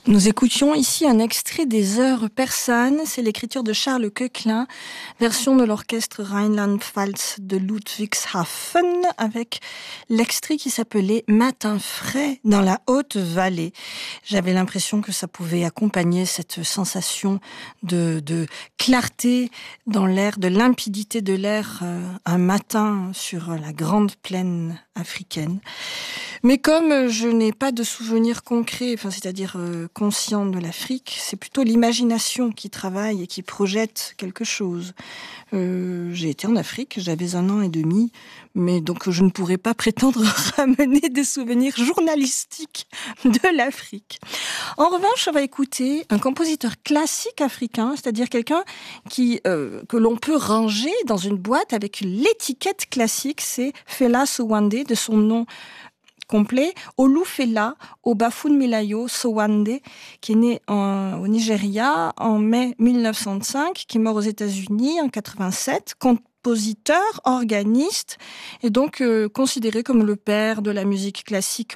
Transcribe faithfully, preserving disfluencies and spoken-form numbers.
Nous écoutions ici un extrait des Heures persanes, c'est l'écriture de Charles Koechlin, version de l'orchestre Rheinland-Pfalz de Ludwigshafen, avec l'extrait qui s'appelait Matin frais dans la haute vallée. J'avais l'impression que ça pouvait accompagner cette sensation de, de clarté dans l'air, de limpidité de l'air, euh, un matin sur la grande plaine africaine. Mais comme je n'ai pas de souvenir concret, enfin, c'est-à-dire euh, conscient de l'Afrique, c'est plutôt l'imagination qui travaille et qui projette quelque chose. Euh, j'ai été en Afrique, j'avais un an et demi, mais donc je ne pourrais pas prétendre ramener des souvenirs journalistiques de l'Afrique. En revanche, on va écouter un compositeur classique africain, c'est-à-dire quelqu'un qui euh, que l'on peut ranger dans une boîte avec l'étiquette classique, c'est Fela Sowande, de son nom complet, Olufela Obafunmilayo Sowande, qui est né en, au Nigeria en mai mille neuf cent cinq, qui est mort aux États-Unis en quatre-vingt-sept, compositeur, organiste, et donc euh, considéré comme le père de la musique classique